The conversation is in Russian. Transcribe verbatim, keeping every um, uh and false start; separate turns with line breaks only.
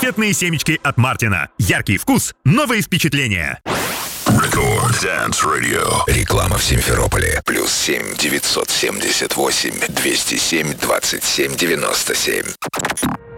Конфетные семечки от Мартина. Яркий вкус, новые впечатления.
Рекорд Dance Radio. Реклама в Симферополе. Плюс семь девятьсот семьдесят восемь двести семь двадцать семь девяносто семь.